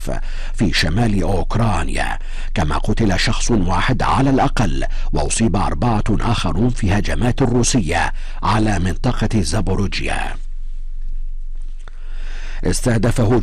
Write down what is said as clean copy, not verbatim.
في شمال أوكرانيا، كما قتل شخص واحد على الأقل وأصيب 4 آخرون في هجمات روسية على منطقة زابوروجيا. استهدف